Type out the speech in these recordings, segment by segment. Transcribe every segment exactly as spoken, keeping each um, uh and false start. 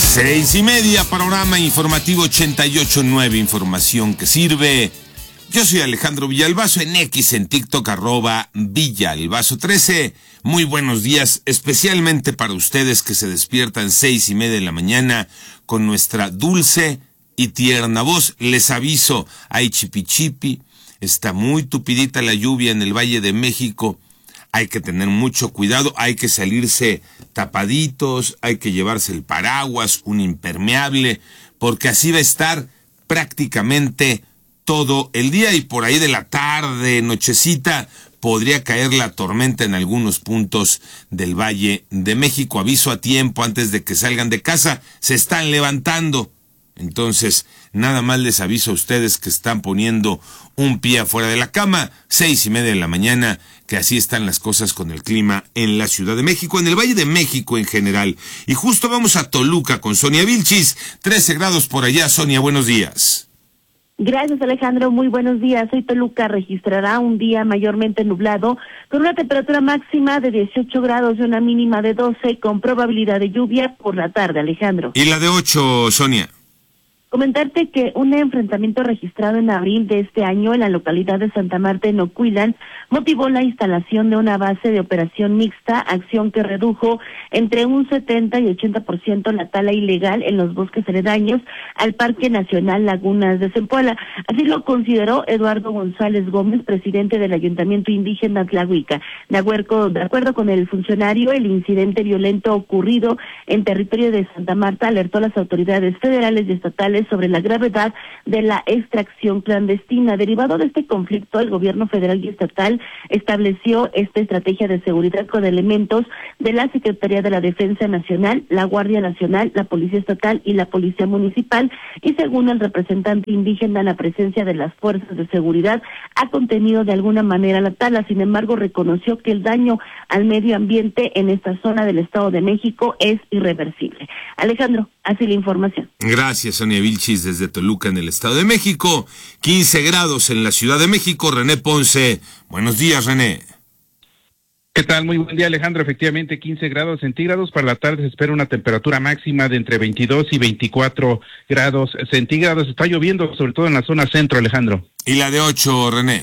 Seis y media, panorama informativo ochenta y ocho punto nueve, información que sirve. Yo soy Alejandro Villalbazo, en X, en TikTok, arroba Villalbazo trece. Muy buenos días, especialmente para ustedes que se despiertan seis y media de la mañana con nuestra dulce y tierna voz. Les aviso, hay chipichipi, está muy tupidita la lluvia en el Valle de México. Hay que tener mucho cuidado, hay que salirse tapaditos, hay que llevarse el paraguas, un impermeable, porque así va a estar prácticamente todo el día, y por ahí de la tarde, nochecita, podría caer la tormenta en algunos puntos del Valle de México. Aviso a tiempo antes de que salgan de casa, se están levantando. Entonces, nada más les aviso a ustedes que están poniendo un pie afuera de la cama, seis y media de la mañana, que así están las cosas con el clima en la Ciudad de México, en el Valle de México en general. Y justo vamos a Toluca con Sonia Vilchis, trece grados por allá. Sonia, buenos días. Gracias, Alejandro, muy buenos días. Hoy Toluca registrará un día mayormente nublado, con una temperatura máxima de dieciocho grados y una mínima de doce, con probabilidad de lluvia por la tarde, Alejandro. ¿Y la de ocho, Sonia? Comentarte que un enfrentamiento registrado en abril de este año en la localidad de Santa Marta, en Ocuilan, motivó la instalación de una base de operación mixta, acción que redujo entre un setenta y ochenta por ciento la tala ilegal en los bosques aledaños al Parque Nacional Lagunas de Zempoala. Así lo consideró Eduardo González Gómez, presidente del Ayuntamiento Indígena Tlahuica. De acuerdo, de acuerdo con el funcionario, el incidente violento ocurrido en territorio de Santa Marta alertó a las autoridades federales y estatales sobre la gravedad de la extracción clandestina. Derivado de este conflicto, el gobierno federal y estatal estableció esta estrategia de seguridad con elementos de la Secretaría de la Defensa Nacional, la Guardia Nacional, la Policía Estatal y la Policía Municipal, y según el representante indígena, la presencia de las fuerzas de seguridad ha contenido de alguna manera la tala. Sin embargo, reconoció que el daño al medio ambiente en esta zona del Estado de México es irreversible. Alejandro, así la información. Gracias, Sonia Vilchis, desde Toluca, en el Estado de México. quince grados en la Ciudad de México. René Ponce, buenos días, René. ¿Qué tal? Muy buen día, Alejandro. Efectivamente, quince grados centígrados. Para la tarde se espera una temperatura máxima de entre veintidós y veinticuatro grados centígrados. Está lloviendo, sobre todo en la zona centro, Alejandro. ¿Y la de ocho, René?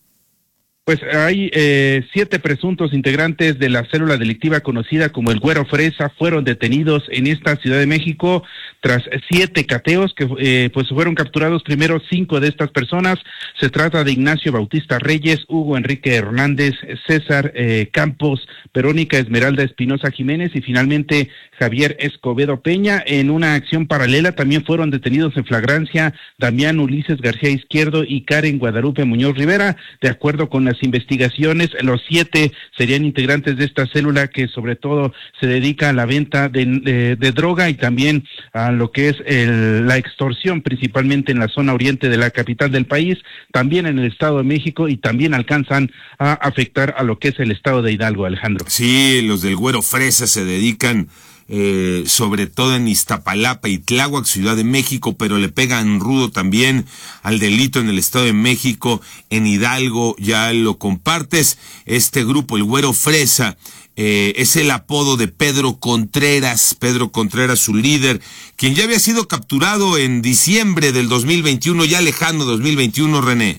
Pues hay eh, siete presuntos integrantes de la célula delictiva conocida como el Güero Fresa fueron detenidos en esta Ciudad de México tras siete cateos que eh, pues fueron capturados primero cinco de estas personas. Se trata de Ignacio Bautista Reyes, Hugo Enrique Hernández, César eh, Campos, Verónica Esmeralda Espinosa Jiménez y finalmente Javier Escobedo Peña. En una acción paralela también fueron detenidos en flagrancia Damián Ulises García Izquierdo y Karen Guadalupe Muñoz Rivera. De acuerdo con las investigaciones, los siete serían integrantes de esta célula que sobre todo se dedica a la venta de, de, de droga y también a lo que es el, la extorsión, principalmente en la zona oriente de la capital del país, también en el Estado de México, y también alcanzan a afectar a lo que es el Estado de Hidalgo, Alejandro. Sí, los del Güero Fresa se dedican Eh, sobre todo en Iztapalapa y Tláhuac, Ciudad de México, pero le pegan rudo también al delito en el Estado de México, en Hidalgo. Ya lo compartes. Este grupo, el Güero Fresa, eh, es el apodo de Pedro Contreras, Pedro Contreras, su líder, quien ya había sido capturado en diciembre del dos mil veintiuno, ya lejano dos mil veintiuno, René.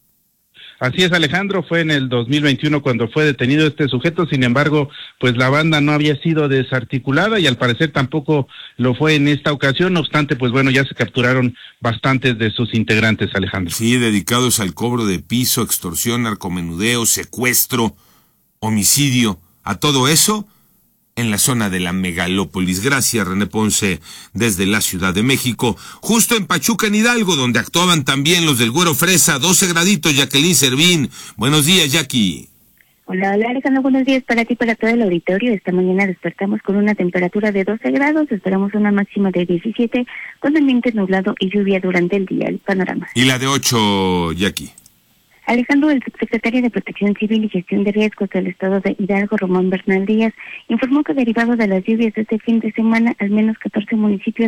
Así es, Alejandro, fue en el dos mil veintiuno cuando fue detenido este sujeto. Sin embargo, pues la banda no había sido desarticulada y al parecer tampoco lo fue en esta ocasión. No obstante, pues bueno, ya se capturaron bastantes de sus integrantes, Alejandro. Sí, dedicados al cobro de piso, extorsión, narcomenudeo, secuestro, homicidio, a todo eso en la zona de la megalópolis. Gracias, René Ponce, desde la Ciudad de México. Justo en Pachuca, en Hidalgo, donde actuaban también los del Güero Fresa, doce graditos, Jacqueline Servín. Buenos días, Jackie. Hola, hola, Alejandro, buenos días para ti y para todo el auditorio. Esta mañana despertamos con una temperatura de doce grados, esperamos una máxima de diecisiete, con ambiente nublado y lluvia durante el día. El panorama. ¿Y la de ocho, Jackie? Alejandro, el subsecretario de Protección Civil y Gestión de Riesgos del Estado de Hidalgo, Román Bernal Díaz, informó que derivado de las lluvias de este fin de semana, al menos catorce municipios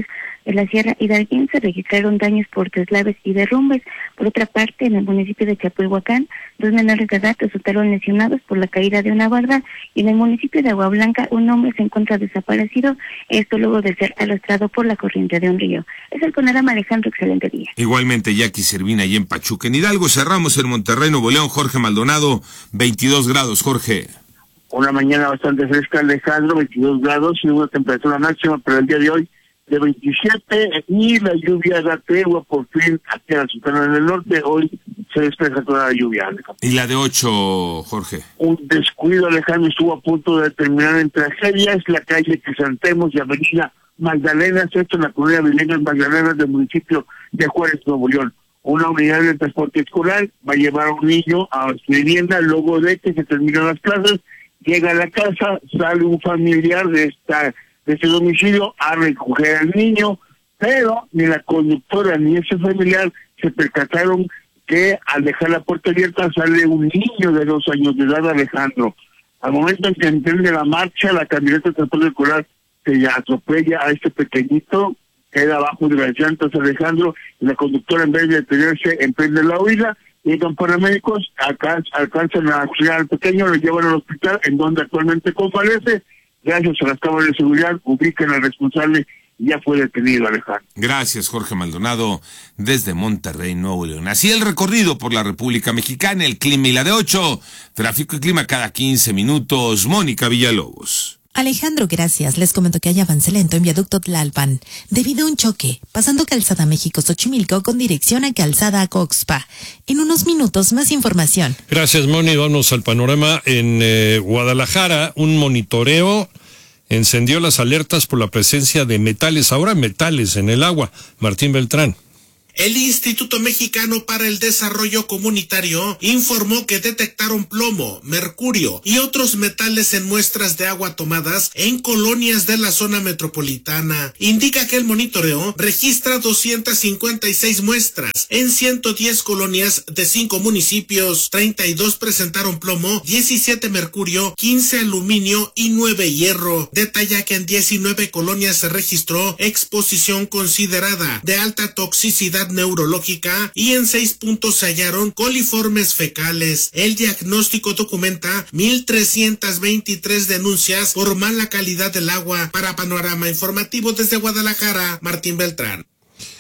En la Sierra Hidalguín se registraron daños por deslaves y derrumbes. Por otra parte, en el municipio de Chapulhuacán, dos menores de edad resultaron lesionados por la caída de una barda, y en el municipio de Agua Blanca un hombre se encuentra desaparecido, esto luego de ser arrastrado por la corriente de un río. Es el panorama, Alejandro, excelente día. Igualmente, Jackie Servina y en Pachuca. En Hidalgo cerramos en Monterrey, Nuevo León, Jorge Maldonado, veintidós grados, Jorge. Una mañana bastante fresca, Alejandro, veintidós grados y una temperatura máxima para el día de hoy de veintisiete, y la lluvia da tregua por fin aquí en la Sultana del Norte. Hoy se despeja toda la lluvia, Alejandro. ¿Y la de ocho, Jorge? Un descuido, Alejandro, estuvo a punto de terminar en tragedia. Es la calle Crisantemos y Avenida Magdalena, esto en la colonia Vilegas Magdalenas del municipio de Juárez, Nuevo León. Una unidad de transporte escolar va a llevar a un niño a su vivienda luego de que se terminan las clases. Llega a la casa, sale un familiar de esta de ese domicilio a recoger al niño, pero ni la conductora ni ese familiar se percataron que al dejar la puerta abierta sale un niño de dos años de edad, Alejandro. Al momento en que emprende la marcha, la camioneta de transporte escolar se atropella a este pequeñito, queda abajo de las llantas, Alejandro, y la conductora, en vez de detenerse, emprende la huida. Llegan paramédicos, alcan alcanzan a auxiliar al pequeño, lo llevan al hospital, en donde actualmente convalece. Gracias a las cámaras de seguridad, ubican al responsable y ya fue detenido, Alejandro. Gracias, Jorge Maldonado, desde Monterrey, Nuevo León. Así el recorrido por la República Mexicana, el clima y la de ocho, tráfico y clima cada quince minutos. Mónica Villalobos. Alejandro, gracias. Les comento que hay avance lento en viaducto Tlalpan, debido a un choque, pasando Calzada México-Xochimilco con dirección a Calzada Coxpa. En unos minutos, más información. Gracias, Moni. Vamos al panorama. En eh, Guadalajara, un monitoreo encendió las alertas por la presencia de metales, ahora metales en el agua. Martín Beltrán. El Instituto Mexicano para el Desarrollo Comunitario informó que detectaron plomo, mercurio y otros metales en muestras de agua tomadas en colonias de la zona metropolitana. Indica que el monitoreo registra doscientas cincuenta y seis muestras en ciento diez colonias de cinco municipios. treinta y dos presentaron plomo, diecisiete mercurio, quince aluminio y nueve hierro. Detalla que en diecinueve colonias se registró exposición considerada de alta toxicidad neurológica y en seis puntos se hallaron coliformes fecales. El diagnóstico documenta mil trescientas veintitrés denuncias por mala calidad del agua. Para Panorama Informativo desde Guadalajara, Martín Beltrán.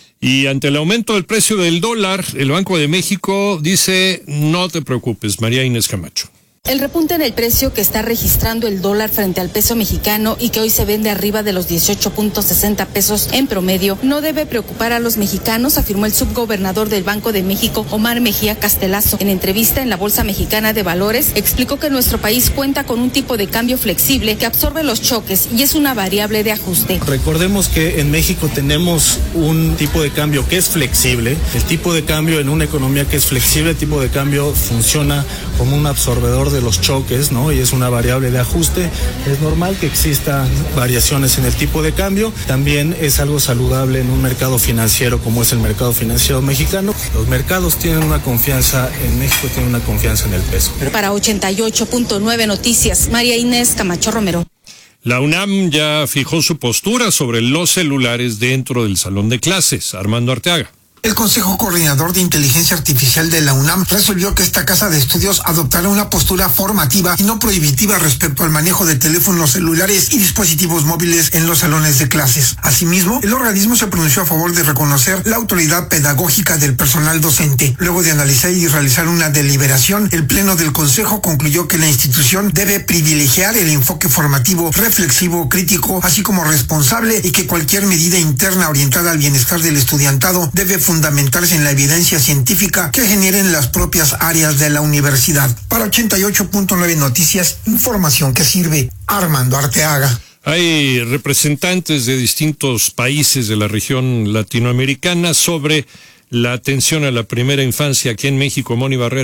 Y ante el aumento del precio del dólar, el Banco de México dice, no te preocupes, María Inés Camacho. El repunte en el precio que está registrando el dólar frente al peso mexicano y que hoy se vende arriba de los dieciocho punto sesenta pesos en promedio no debe preocupar a los mexicanos, afirmó el subgobernador del Banco de México, Omar Mejía Castelazo. En entrevista en la Bolsa Mexicana de Valores, explicó que nuestro país cuenta con un tipo de cambio flexible que absorbe los choques y es una variable de ajuste. Recordemos que en México tenemos un tipo de cambio que es flexible. El tipo de cambio en una economía que es flexible, el tipo de cambio funciona como un absorbedor de de los choques, ¿no? Y es una variable de ajuste. Es normal que existan variaciones en el tipo de cambio. También es algo saludable en un mercado financiero como es el mercado financiero mexicano. Los mercados tienen una confianza en México, tienen una confianza en el peso. Para ochenta y ocho punto nueve Noticias, María Inés Camacho Romero. La UNAM ya fijó su postura sobre los celulares dentro del salón de clases. Armando Arteaga. El Consejo Coordinador de Inteligencia Artificial de la UNAM resolvió que esta casa de estudios adoptará una postura formativa y no prohibitiva respecto al manejo de teléfonos celulares y dispositivos móviles en los salones de clases. Asimismo, el organismo se pronunció a favor de reconocer la autoridad pedagógica del personal docente. Luego de analizar y realizar una deliberación, el Pleno del Consejo concluyó que la institución debe privilegiar el enfoque formativo, reflexivo, crítico, así como responsable, y que cualquier medida interna orientada al bienestar del estudiantado debe fundamentarse en la evidencia científica que generen las propias áreas de la universidad. Para ochenta y ocho punto nueve Noticias, información que sirve. Armando Arteaga. Hay representantes de distintos países de la región latinoamericana sobre la atención a la primera infancia aquí en México. Moni Barrera.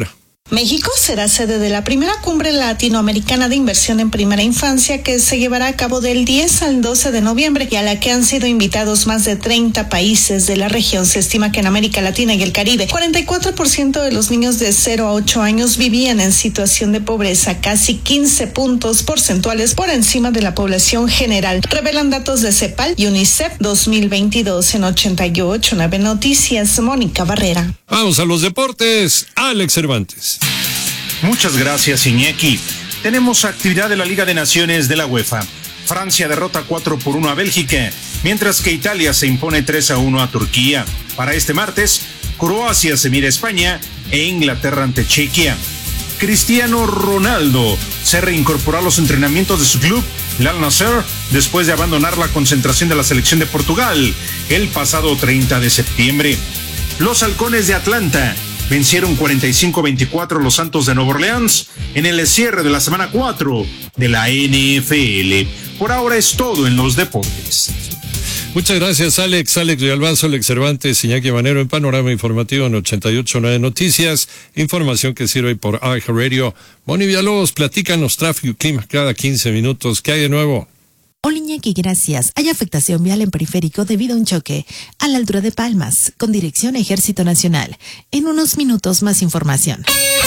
México será sede de la primera cumbre latinoamericana de inversión en primera infancia que se llevará a cabo del diez al doce de noviembre y a la que han sido invitados más de treinta países de la región. Se estima que en América Latina y el Caribe, cuarenta y cuatro por ciento de los niños de cero a ocho años vivían en situación de pobreza, casi quince puntos porcentuales por encima de la población general, revelan datos de CEPAL y UNICEF dos mil veintidós. En ochenta y ocho nueve Noticias, Mónica Barrera. Vamos a los deportes, Alex Cervantes. Muchas gracias, Iñaki. Tenemos actividad de la Liga de Naciones de la UEFA. Francia derrota cuatro por uno a Bélgica, mientras que Italia se impone tres a uno a Turquía. Para este martes, Croacia se mide a España e Inglaterra ante Chequia. Cristiano Ronaldo se reincorporó a los entrenamientos de su club, el Al Nassr, después de abandonar la concentración de la selección de Portugal el pasado treinta de septiembre. Los Halcones de Atlanta vencieron cuarenta y cinco a veinticuatro a los Santos de Nueva Orleans en el cierre de la semana cuatro de la N F L. Por ahora es todo en los deportes. Muchas gracias, Alex. Alex Villalbazo, Alex Cervantes, Iñaki Manero en Panorama Informativo en ochenta y ocho nueve Noticias. Información que sirve por iHeartRadio. Moni Villalobos, platícanos tráfico y clima cada quince minutos. ¿Qué hay de nuevo? Hola Iñaki, gracias. Hay afectación vial en periférico debido a un choque a la altura de Palmas, con dirección Ejército Nacional. En unos minutos más información.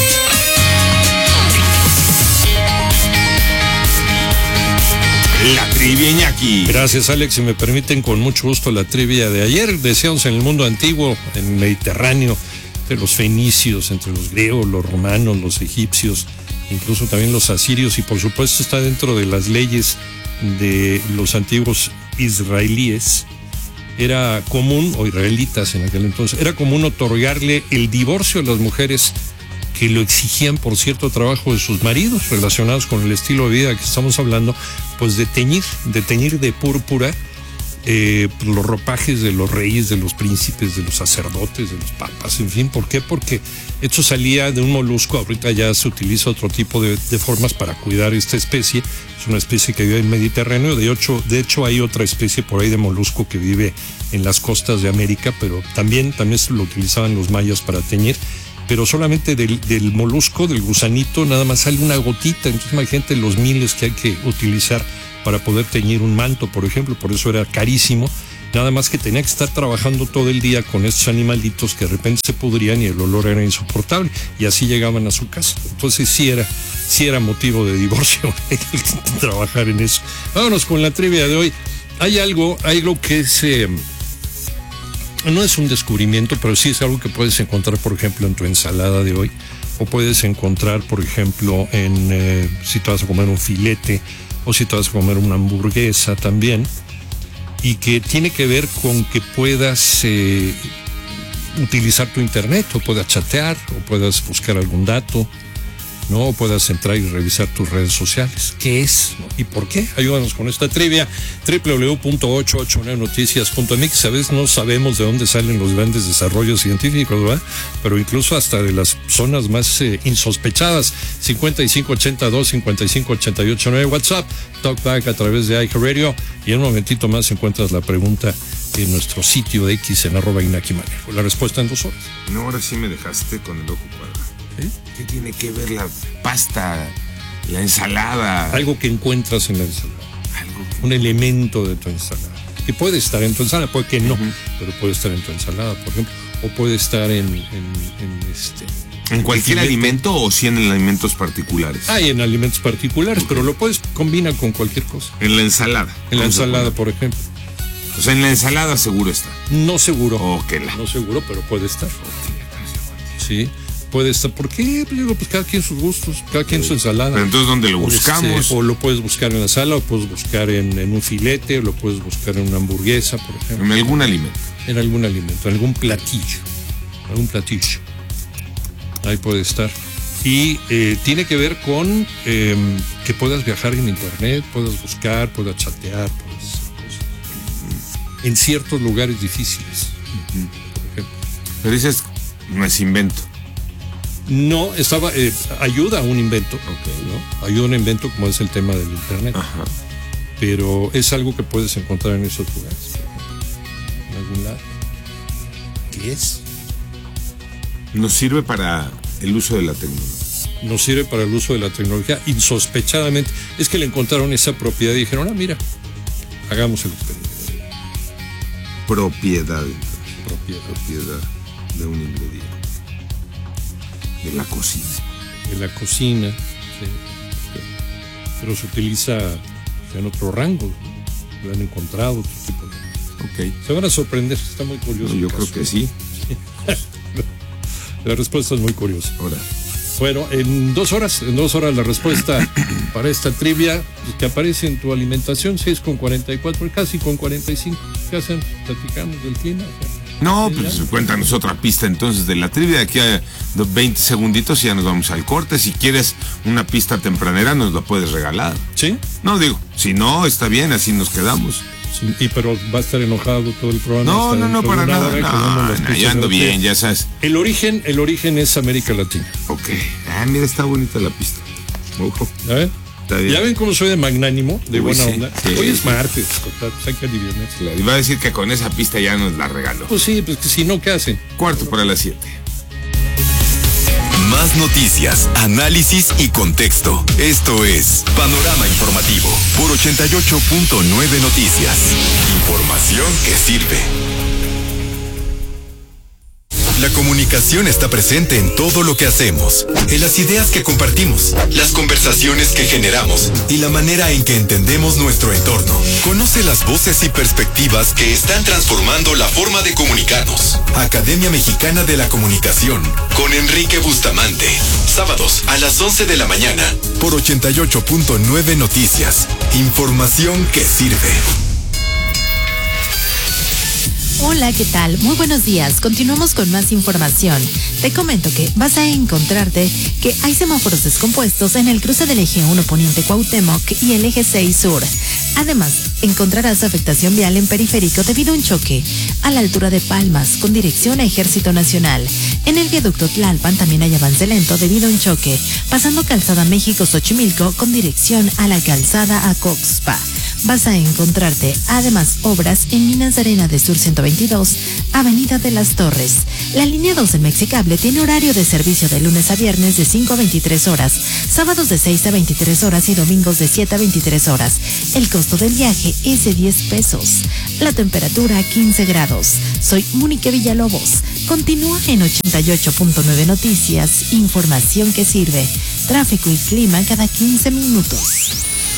La trivia, Iñaki. Gracias, Alex. Si me permiten, con mucho gusto la trivia de ayer. Decíamos en el mundo antiguo, en el Mediterráneo, entre los fenicios, entre los griegos, los romanos, los egipcios, incluso también los asirios, y por supuesto está dentro de las leyes de los antiguos israelíes. Era común, o israelitas en aquel entonces, era común otorgarle el divorcio a las mujeres que lo exigían por cierto trabajo de sus maridos relacionados con el estilo de vida que estamos hablando, pues de teñir, de teñir de púrpura eh, los ropajes de los reyes, de los príncipes, de los sacerdotes, de los papas, en fin. ¿Por qué? Porque esto salía de un molusco. Ahorita ya se utiliza otro tipo de, de formas para cuidar esta especie. Es una especie que vive en el Mediterráneo. De hecho, de hecho hay otra especie por ahí de molusco que vive en las costas de América, pero también, también se lo utilizaban los mayas para teñir. Pero solamente del, del molusco, del gusanito, nada más sale una gotita. Entonces imagínate los miles que hay que utilizar para poder teñir un manto, por ejemplo. Por eso era carísimo. Nada más que tenía que estar trabajando todo el día con estos animalitos que de repente se pudrían y el olor era insoportable. Y así llegaban a su casa. Entonces sí era, sí era motivo de divorcio trabajar en eso. Vámonos con la trivia de hoy. Hay algo, hay algo que es... Eh, no es un descubrimiento, pero sí es algo que puedes encontrar, por ejemplo, en tu ensalada de hoy. O puedes encontrar, por ejemplo, en eh, si te vas a comer un filete o si te vas a comer una hamburguesa también. Y que tiene que ver con que puedas eh, utilizar tu internet, o puedas chatear, o puedas buscar algún dato, ¿no? O puedas entrar y revisar tus redes sociales. ¿Qué es? ¿No? ¿Y por qué? Ayúdanos con esta trivia. doble u doble u doble u punto ochocientos ochenta y nueve noticias punto m x. A veces no sabemos de dónde salen los grandes desarrollos científicos, ¿verdad? Pero incluso hasta de las zonas más eh, insospechadas. cincuenta y cinco ochenta y dos, cincuenta y cinco ochenta y ocho nueve WhatsApp. Talkback a través de iHeartRadio. Y en un momentito más encuentras la pregunta en nuestro sitio de X en arroba Iñaki Manero. La respuesta en dos horas. No, ahora sí me dejaste con el ojo cuadrado. ¿Sí? ¿Qué tiene que ver la pasta, la ensalada? Algo que encuentras en la ensalada. Algo que... Un elemento de tu ensalada. Que puede estar en tu ensalada, puede que no, Uh-huh. pero puede estar en tu ensalada, por ejemplo. O puede estar en, en, en este... ¿En cualquier filete. alimento o sí en alimentos particulares? Hay en alimentos particulares, okay. Pero lo puedes combinar con cualquier cosa. En la ensalada. En la ensalada, por ejemplo. O sea, en la ensalada seguro está. No seguro. Oh, que la... No seguro, pero puede estar. Sí. Puede estar, ¿por qué? Pues digo, pues cada quien sus gustos, cada quien su ensalada. Pero entonces, ¿dónde lo buscamos? Este, o lo puedes buscar en la sala, o puedes buscar en, en un filete, o lo puedes buscar en una hamburguesa, por ejemplo. En algún alimento. En algún alimento, en algún platillo. Algún platillo. Ahí puede estar. Y eh, tiene que ver con eh, que puedas viajar en internet, puedas buscar, puedas chatear, puedas hacer cosas. En ciertos lugares difíciles, Uh-huh. por ejemplo. Pero dices, no es invento. No, estaba eh, ayuda a un invento, Okay. ¿no? Ayuda a un invento como es el tema del internet. Ajá. Pero es algo que puedes encontrar en esos lugares, en algún lado. ¿Qué es? Nos sirve para El uso de la tecnología. Nos sirve para el uso de la tecnología insospechadamente. Es que le encontraron esa propiedad y dijeron, ah, mira, hagamos el experimento. Propiedad. Propiedad. Propiedad de un ingrediente. De la cocina. De la cocina, sí. Pero se utiliza en otro rango. Lo han encontrado, otro tipo de... Ok. Se van a sorprender, está muy curioso. No, yo creo que sí. La respuesta es muy curiosa. Ahora. Bueno, en dos horas, en dos horas la respuesta para esta trivia que aparece en tu alimentación, seis con cuarenta y cuatro, casi con cuarenta y cinco. ¿Qué hacen? ¿Platicamos del clima? No, pues cuéntanos otra pista entonces de la trivia. Aquí a veinte segunditos y ya nos vamos al corte. Si quieres una pista tempranera, nos la puedes regalar. ¿Sí? No, digo, si no, está bien, así nos quedamos. Sí, y pero va a estar enojado todo el programa. No, no, no, para nada. No, no, yo ando bien, ya sabes. El origen, el origen es América Latina. Ok. Ah, mira, está bonita la pista. Ojo. ¿Ya ven? Está bien. ¿Ya ven cómo soy de magnánimo, de Uy, buena sí, onda? sí, Hoy es sí. martes, total, pues hay que aliviarse. Claro, iba a decir que con esa pista ya nos la regaló. Pues sí, pues que si no, ¿qué hacen? Cuarto para las siete. Más noticias, análisis y contexto. Esto es Panorama Informativo por ochenta y ocho punto nueve Noticias. Información que sirve. La comunicación está presente en todo lo que hacemos, en las ideas que compartimos, las conversaciones que generamos y la manera en que entendemos nuestro entorno. Conoce las voces y perspectivas que están transformando la forma de comunicarnos. Academia Mexicana de la Comunicación, con Enrique Bustamante. Sábados a las once de la mañana, por ochenta y ocho punto nueve Noticias. Información que sirve. Hola, ¿qué tal? Muy buenos días. Continuamos con más información. Te comento que vas a encontrarte que hay semáforos descompuestos en el cruce del eje uno Poniente Cuauhtémoc y el eje seis Sur. Además, encontrarás afectación vial en periférico debido a un choque a la altura de Palmas con dirección a Ejército Nacional. En el viaducto Tlalpan también hay avance lento debido a un choque pasando Calzada México-Xochimilco con dirección a la Calzada Acoxpa. Vas a encontrarte además obras en Minas de Arena de Sur ciento veintidós, Avenida de las Torres. La línea dos del Mexicable tiene horario de servicio de lunes a viernes de cinco a veintitrés horas, sábados de seis a veintitrés horas y domingos de siete a veintitrés horas. El costo del viaje es de diez pesos. La temperatura quince grados. Soy Mónica Villalobos. Continúa en ochenta y ocho punto nueve Noticias, información que sirve. Tráfico y clima cada quince minutos.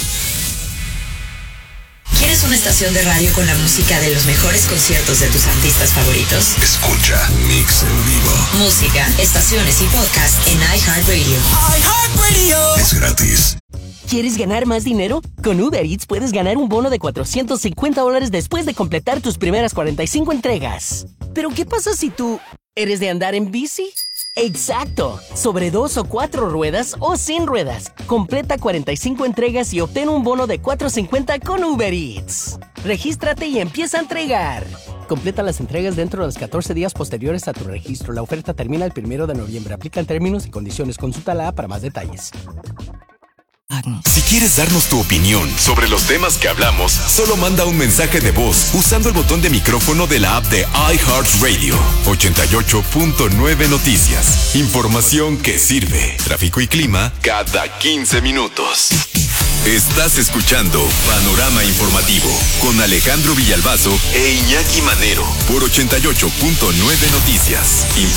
¿Quieres una estación de radio con la música de los mejores conciertos de tus artistas favoritos? Escucha Mix en vivo. Música, estaciones y podcast en iHeartRadio. iHeartRadio. Es gratis. ¿Quieres ganar más dinero? Con Uber Eats puedes ganar un bono de cuatrocientos cincuenta dólares después de completar tus primeras cuarenta y cinco entregas. ¿Pero qué pasa si tú eres de andar en bici? ¡Exacto! Sobre dos o cuatro ruedas o sin ruedas. Completa cuarenta y cinco entregas y obtén un bono de cuatrocientos cincuenta con Uber Eats. Regístrate y empieza a entregar. Completa las entregas dentro de los catorce días posteriores a tu registro. La oferta termina el primero de noviembre. Aplican términos y condiciones. Consulta la A para más detalles. Si quieres darnos tu opinión sobre los temas que hablamos, solo manda un mensaje de voz usando el botón de micrófono de la app de iHeartRadio. ochenta y ocho punto nueve Noticias. Información que sirve. Tráfico y clima cada quince minutos. Estás escuchando Panorama Informativo con Alejandro Villalbazo e Iñaki Manero por ochenta y ocho punto nueve Noticias. Información